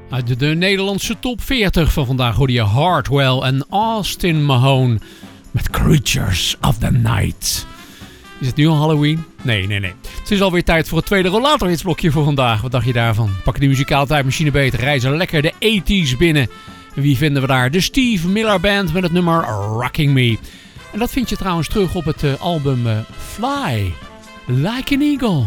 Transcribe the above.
Uit de Nederlandse top 40 van vandaag hoorde je Hardwell en Austin Mahone met Creatures of the Night. Is het nu al Halloween? Nee. Het is alweer tijd voor het tweede rollatorhitsblokje voor vandaag. Wat dacht je daarvan? Pak de muzikale tijdmachine beter, reizen lekker de 80's binnen. En wie vinden we daar? De Steve Miller Band met het nummer Rocking Me. En dat vind je trouwens terug op het album Fly Like an Eagle.